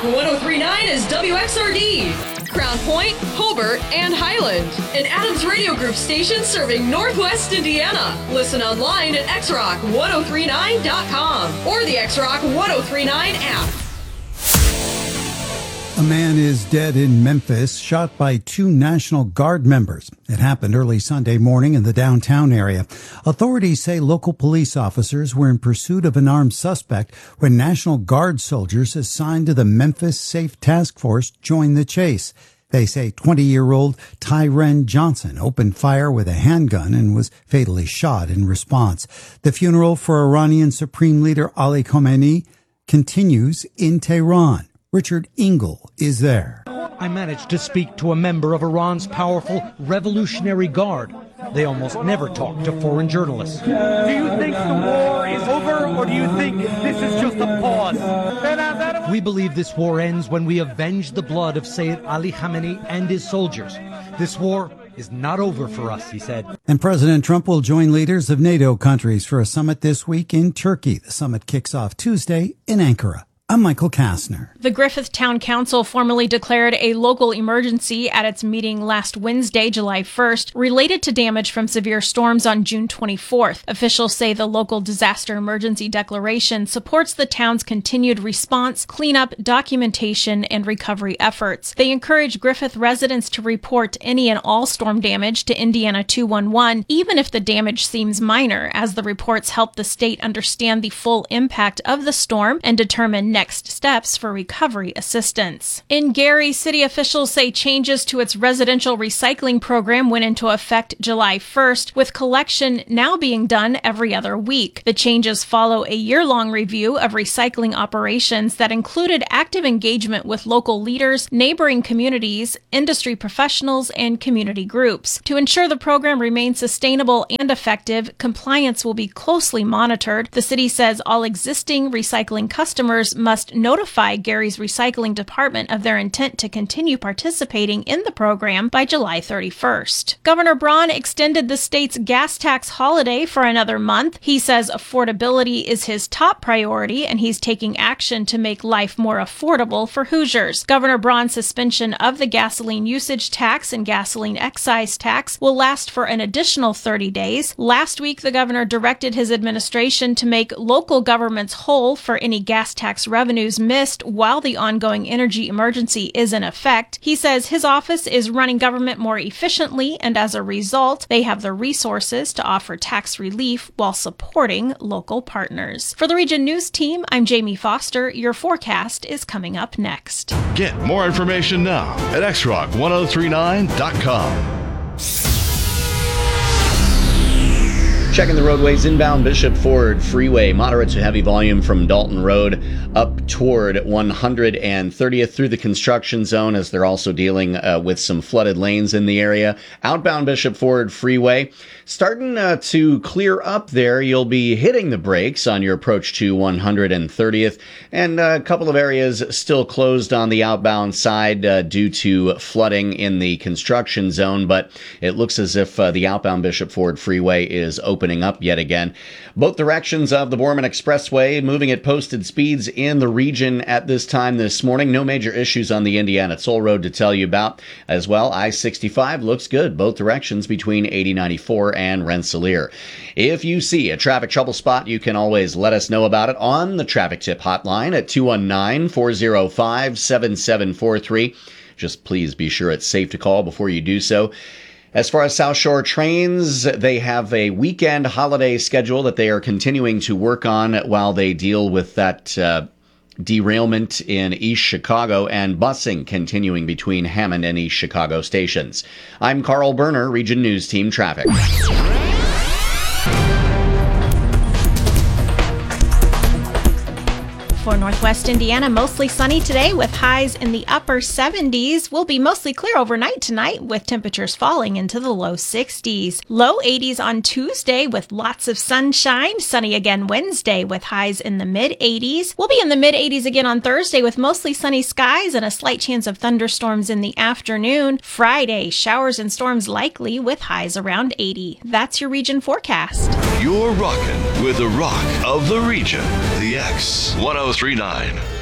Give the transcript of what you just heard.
X-Rock 1039 is WXRD, Crown Point, Hobart, and Highland. An Adams Radio Group station serving Northwest Indiana. Listen online at xrock1039.com or the X-Rock 1039 app. A man is dead in Memphis, shot by 2 National Guard members. It happened early Sunday morning in the downtown area. Authorities say local police officers were in pursuit of an armed suspect when National Guard soldiers assigned to the Memphis Safe Task Force joined the chase. They say 20-year-old Tyren Johnson opened fire with a handgun and was fatally shot in response. The funeral for Iranian Supreme Leader Ali Khamenei continues in Tehran. Richard Engel is there. I managed to speak to a member of Iran's powerful Revolutionary Guard. They almost never talk to foreign journalists. Do you think the war is over, or do you think this is just a pause? We believe this war ends when we avenge the blood of Sayyid Ali Khamenei and his soldiers. This war is not over for us, he said. And President Trump will join leaders of NATO countries for a summit this week in Turkey. The summit kicks off Tuesday in Ankara. I'm Michael Kastner. The Griffith Town Council formally declared a local emergency at its meeting last Wednesday, July 1st, related to damage from severe storms on June 24th. Officials say the local disaster emergency declaration supports the town's continued response, cleanup, documentation, and recovery efforts. They encourage Griffith residents to report any and all storm damage to Indiana 211, even if the damage seems minor, as the reports help the state understand the full impact of the storm and determine next steps for recovery assistance. In Gary, city officials say changes to its residential recycling program went into effect July 1st, with collection now being done every other week. The changes follow a year-long review of recycling operations that included active engagement with local leaders, neighboring communities, industry professionals, and community groups. To ensure the program remains sustainable and effective, compliance will be closely monitored. The city says all existing recycling customers must notify Gary's recycling department of their intent to continue participating in the program by July 31st. Governor Braun extended the state's gas tax holiday for another month. He says affordability is his top priority, and he's taking action to make life more affordable for Hoosiers. Governor Braun's suspension of the gasoline usage tax and gasoline excise tax will last for an additional 30 days. Last week, the governor directed his administration to make local governments whole for any gas tax revenues missed while the ongoing energy emergency is in effect. He says his office is running government more efficiently, and as a result, they have the resources to offer tax relief while supporting local partners. For the Region News Team, I'm Jamie Foster. Your forecast is coming up next. Get more information now at xrock1039.com. Checking the roadways inbound Bishop Ford Freeway, moderate to heavy volume from Dalton Road up toward 130th through the construction zone, as they're also dealing with some flooded lanes in the area. Outbound Bishop Ford Freeway starting to clear up there. You'll be hitting the brakes on your approach to 130th, and a couple of areas still closed on the outbound side due to flooding in the construction zone, but it looks as if the outbound Bishop Ford Freeway is opening up yet again. Both directions of the Borman Expressway moving at posted speeds in the region at this time this morning. No major issues on the Indiana Toll Road to tell you about. As well, I-65 looks good both directions between 8094 and Rensselaer. If you see a traffic trouble spot, you can always let us know about it on the traffic tip hotline at 219-405-7743. Just please be sure it's safe to call before you do so. As far as South Shore trains, they have a weekend holiday schedule that they are continuing to work on while they deal with that derailment in East Chicago, and busing continuing between Hammond and East Chicago stations. I'm Carl Berner, Region News Team Traffic. For Northwest Indiana, mostly sunny today with highs in the upper 70s. We'll be mostly clear overnight tonight with temperatures falling into the low 60s. Low 80s on Tuesday with lots of sunshine. Sunny again Wednesday with highs in the mid 80s. We'll be in the mid 80s again on Thursday with mostly sunny skies and a slight chance of thunderstorms in the afternoon. Friday, showers and storms likely with highs around 80. That's your region forecast. You're rocking with the rock of the region, the X 1039.